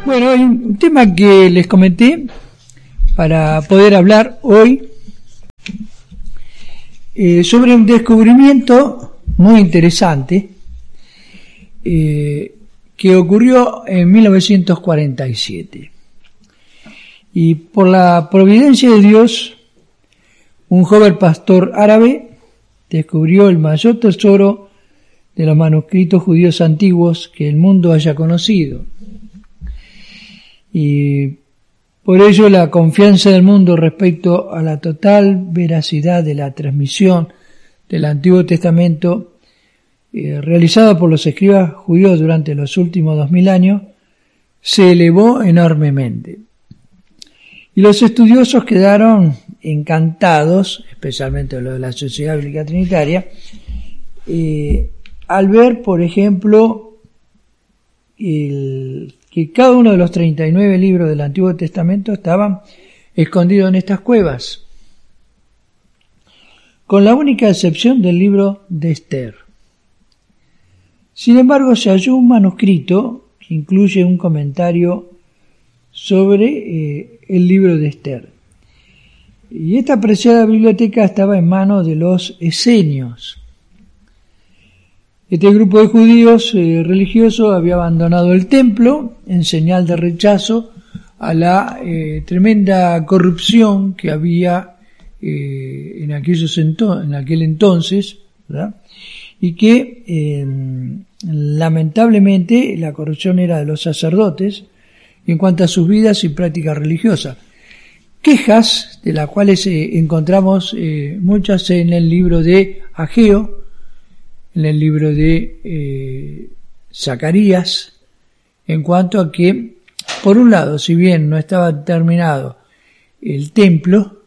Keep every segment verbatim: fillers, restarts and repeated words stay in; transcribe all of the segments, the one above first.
Bueno, hay un tema que les comenté para poder hablar hoy eh, sobre un descubrimiento muy interesante eh, que ocurrió en mil novecientos cuarenta y siete. Y por la providencia de Dios, un joven pastor árabe descubrió el mayor tesoro de los manuscritos judíos antiguos que el mundo haya conocido. Y por ello la confianza del mundo respecto a la total veracidad de la transmisión del Antiguo Testamento eh, realizada por los escribas judíos durante los últimos dos mil años se elevó enormemente. Y los estudiosos quedaron encantados, especialmente los de la Sociedad Bíblica Trinitaria, eh, al ver, por ejemplo, el, que cada uno de los treinta y nueve libros del Antiguo Testamento estaban escondidos en estas cuevas, con la única excepción del libro de Esther. Sin embargo, se halló un manuscrito que incluye un comentario sobre eh, el libro de Esther. Y esta preciada biblioteca estaba en manos de los esenios. Este grupo de judíos eh, religiosos había abandonado el templo en señal de rechazo a la eh, tremenda corrupción que había eh, en, aquellos ento- en aquel entonces, ¿verdad? Y que eh, lamentablemente la corrupción era de los sacerdotes en cuanto a sus vidas y prácticas religiosas. Quejas de las cuales eh, encontramos eh, muchas en el libro de Ageo, en el libro de eh, Zacarías, en cuanto a que, por un lado, si bien no estaba terminado el templo,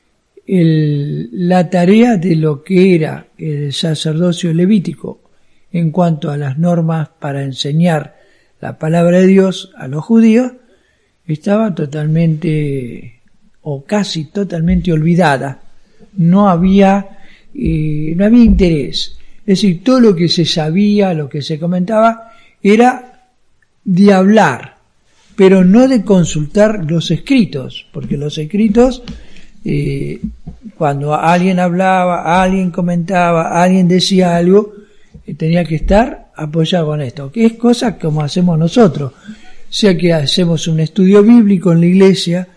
el, la tarea de lo que era el sacerdocio levítico en cuanto a las normas para enseñar la palabra de Dios a los judíos, estaba totalmente o casi totalmente olvidada. No había, eh, no había interés. Es decir, todo lo que se sabía, lo que se comentaba, era de hablar, pero no de consultar los escritos, porque los escritos, eh, cuando alguien hablaba, alguien comentaba, alguien decía algo, eh, tenía que estar apoyado con esto, que es cosa como hacemos nosotros, sea que hacemos un estudio bíblico en la iglesia,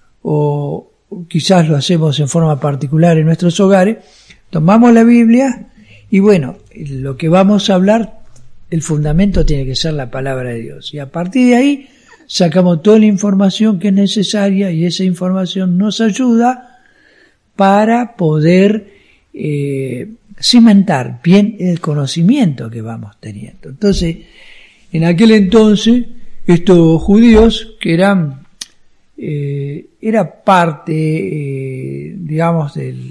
o quizás lo hacemos en forma particular en nuestros hogares, tomamos la Biblia, y bueno, lo que vamos a hablar, el fundamento tiene que ser la palabra de Dios. Y a partir de ahí sacamos toda la información que es necesaria y esa información nos ayuda para poder eh, cimentar bien el conocimiento que vamos teniendo. Entonces, en aquel entonces, estos judíos que eran, eh, era parte, eh, digamos, del,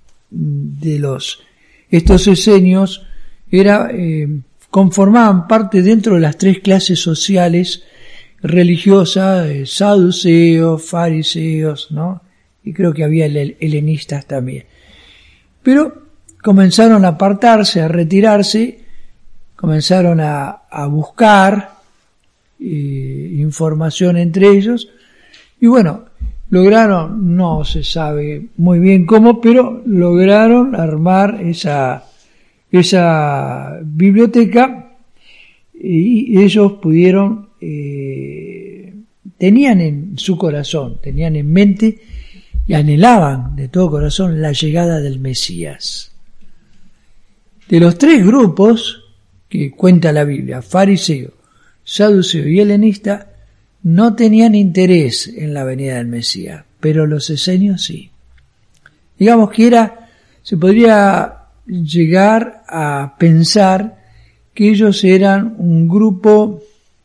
de los Estos esenios era, eh, conformaban parte dentro de las tres clases sociales religiosas, eh, saduceos, fariseos, ¿no? Y creo que había el, helenistas también. Pero comenzaron a apartarse, a retirarse, comenzaron a, a buscar eh, información entre ellos, y bueno, lograron, no se sabe muy bien cómo, pero lograron armar esa, esa biblioteca y ellos pudieron, eh, tenían en su corazón, tenían en mente y anhelaban de todo corazón la llegada del Mesías. De los tres grupos que cuenta la Biblia, fariseo, saduceo y helenista, no tenían interés en la venida del Mesías, pero los esenios sí. Digamos que era, se podría llegar a pensar que ellos eran un grupo,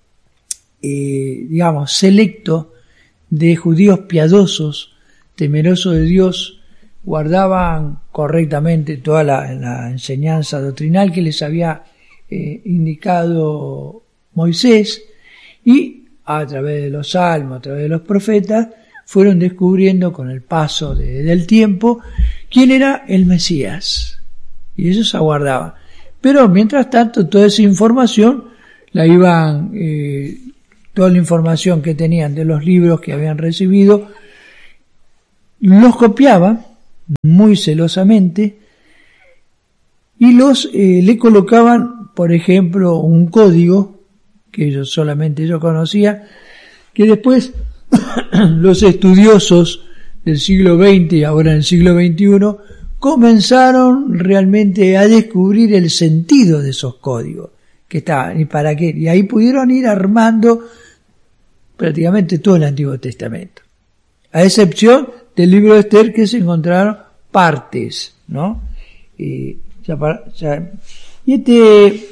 eh, digamos, selecto de judíos piadosos, temerosos de Dios, guardaban correctamente toda la, la enseñanza doctrinal que les había eh, indicado Moisés, y a través de los salmos, a través de los profetas, fueron descubriendo con el paso de, del tiempo quién era el Mesías. Y ellos aguardaban. Pero mientras tanto, toda esa información la iban eh, toda la información que tenían de los libros que habían recibido, los copiaban muy celosamente y los eh, le colocaban, por ejemplo, un código que ellos solamente yo conocía, que después los estudiosos del siglo veinte y ahora en el siglo veintiuno comenzaron realmente a descubrir el sentido de esos códigos que estaban y para qué, y ahí pudieron ir armando prácticamente todo el Antiguo Testamento, a excepción del libro de Esther, que se encontraron partes, ¿no? Y, ya para, ya, y este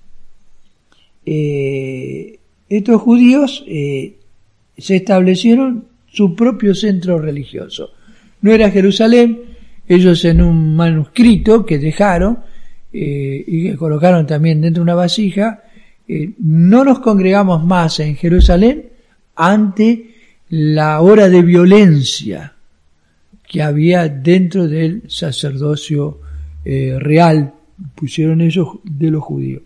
eh, estos judíos eh, se establecieron su propio centro religioso. No era Jerusalén, ellos en un manuscrito que dejaron eh, y que colocaron también dentro de una vasija, eh, no nos congregamos más en Jerusalén ante la hora de violencia que había dentro del sacerdocio eh, real, pusieron ellos de los judíos.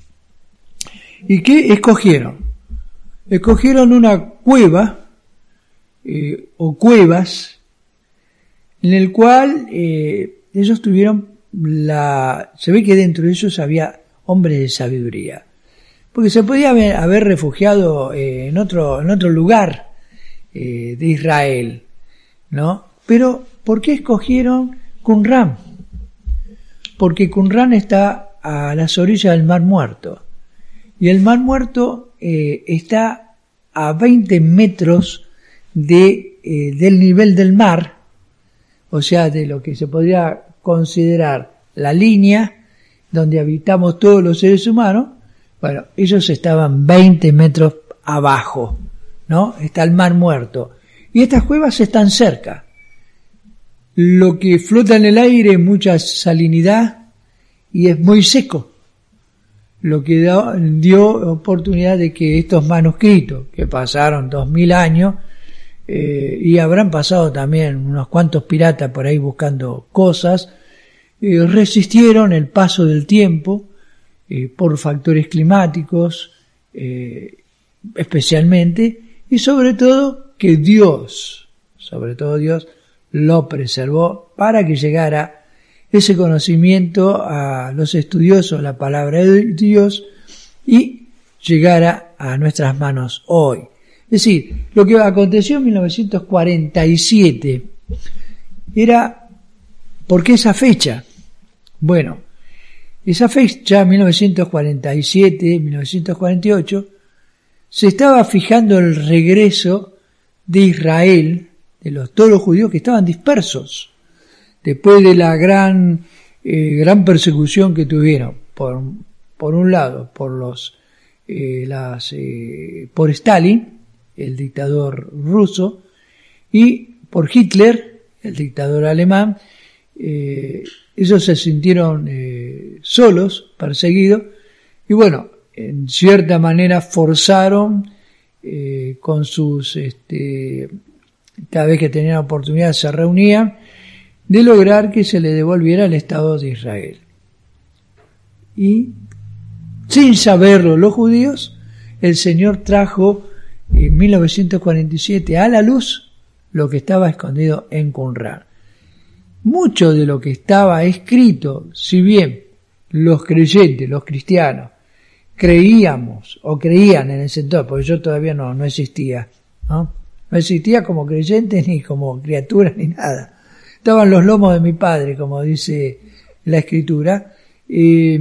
¿Y qué escogieron? Escogieron una cueva eh, o cuevas en el cual eh, ellos tuvieron la... Se ve que dentro de ellos había hombres de sabiduría, porque se podía haber, haber refugiado eh, en otro en otro lugar eh, de Israel, ¿no? Pero ¿por qué escogieron Qumran? Porque Qumran está a las orillas del Mar Muerto, y el Mar Muerto eh, está a veinte metros de eh, del nivel del mar, o sea, de lo que se podría considerar la línea donde habitamos todos los seres humanos. Bueno, ellos estaban veinte metros abajo, ¿no? Está el Mar Muerto. Y estas cuevas están cerca. Lo que flota en el aire es mucha salinidad y es muy seco. Lo que da, dio oportunidad de que estos manuscritos, que pasaron dos mil años, eh, y habrán pasado también unos cuantos piratas por ahí buscando cosas, eh, resistieron el paso del tiempo, eh, por factores climáticos, eh, especialmente, y sobre todo que Dios, sobre todo Dios, lo preservó para que llegara ese conocimiento a los estudiosos de la palabra de Dios y llegara a nuestras manos hoy. Es decir, lo que aconteció en mil novecientos cuarenta y siete era, ¿por qué esa fecha? Bueno, esa fecha, mil novecientos cuarenta y siete, mil novecientos cuarenta y ocho, se estaba fijando el regreso de Israel, de los, todos los judíos que estaban dispersos, después de la gran, eh, gran persecución que tuvieron, por, por un lado, por los, eh, las, eh, por Stalin, el dictador ruso, y por Hitler, el dictador alemán. eh, ellos se sintieron eh, solos, perseguidos, y bueno, en cierta manera forzaron eh, con sus, este, cada vez que tenían oportunidad se reunían, de lograr que se le devolviera el Estado de Israel. Y sin saberlo los judíos, el Señor trajo en mil novecientos cuarenta y siete a la luz lo que estaba escondido en Qumran. Mucho de lo que estaba escrito, si bien los creyentes, los cristianos, creíamos o creían en ese entonces, porque yo todavía no, no existía, ¿no? No existía como creyente ni como criatura ni nada. Estaban los lomos de mi padre, como dice la Escritura. Eh,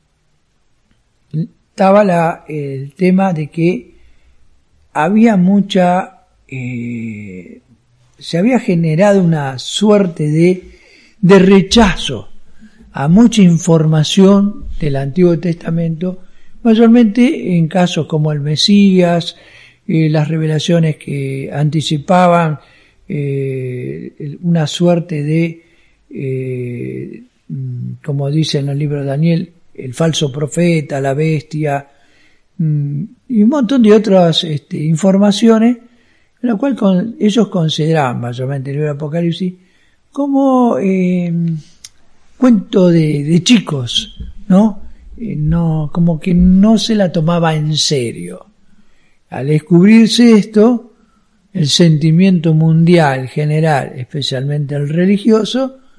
estaba la, el tema de que había mucha, eh, se había generado una suerte de, de rechazo a mucha información del Antiguo Testamento, mayormente en casos como el Mesías, eh, las revelaciones que anticipaban eh, una suerte de, eh, como dice en el libro de Daniel, el falso profeta, la bestia, y un montón de otras este, informaciones, en la cual con, ellos consideraban, mayormente el libro de Apocalipsis, como eh, cuento de, de chicos, ¿no? Eh, no, como que no se la tomaba en serio. Al descubrirse esto, el sentimiento mundial general, especialmente el religioso,